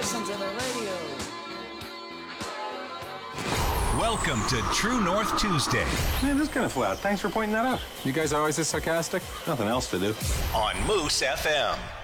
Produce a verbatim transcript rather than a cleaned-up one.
listen to the radio. Welcome to True North Tuesday. Man, this is kind of flat. Thanks for pointing that out. You guys always this sarcastic? Nothing else to do. On Moose F M.